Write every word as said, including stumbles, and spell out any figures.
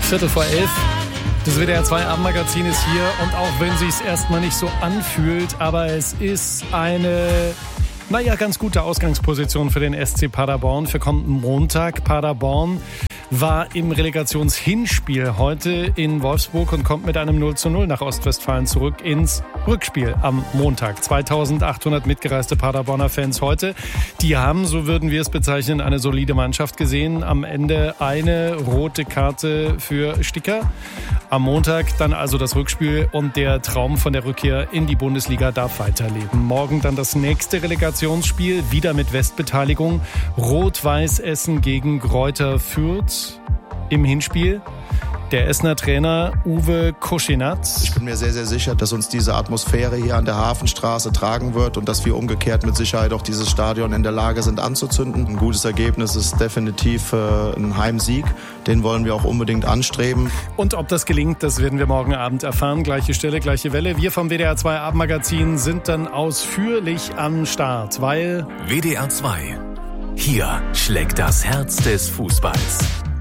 Viertel vor elf. Das W D R zwei Abendmagazin ist hier und auch wenn sich's erstmal nicht so anfühlt, aber es ist eine, naja, ganz gute Ausgangsposition für den S C Paderborn für kommenden Montag. Paderborn war im Relegationshinspiel heute in Wolfsburg und kommt mit einem null zu null nach Ostwestfalen zurück ins Rückspiel am Montag. zweitausendachthundert mitgereiste Paderborner Fans heute. Die haben, so würden wir es bezeichnen, eine solide Mannschaft gesehen. Am Ende eine rote Karte für Sticker. Am Montag dann also das Rückspiel und der Traum von der Rückkehr in die Bundesliga darf weiterleben. Morgen dann das nächste Relegationsspiel, wieder mit Westbeteiligung. Rot-Weiß Essen gegen Greuther Fürth im Hinspiel. Der Essener Trainer Uwe Koschinat. Ich bin mir sehr, sehr sicher, dass uns diese Atmosphäre hier an der Hafenstraße tragen wird und dass wir umgekehrt mit Sicherheit auch dieses Stadion in der Lage sind anzuzünden. Ein gutes Ergebnis ist definitiv äh, ein Heimsieg. Den wollen wir auch unbedingt anstreben. Und ob das gelingt, das werden wir morgen Abend erfahren. Gleiche Stelle, gleiche Welle. Wir vom W D R zwei Abendmagazin sind dann ausführlich am Start, weil... W D R zwei. Hier schlägt das Herz des Fußballs.